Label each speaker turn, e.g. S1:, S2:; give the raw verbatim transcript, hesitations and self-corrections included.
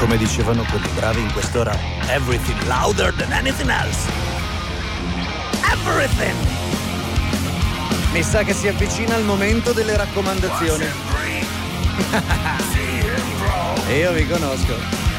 S1: Come dicevano quelli bravi in quest'ora, everything louder than anything else. Everything! Mi sa che si avvicina il momento delle raccomandazioni. Io vi conosco.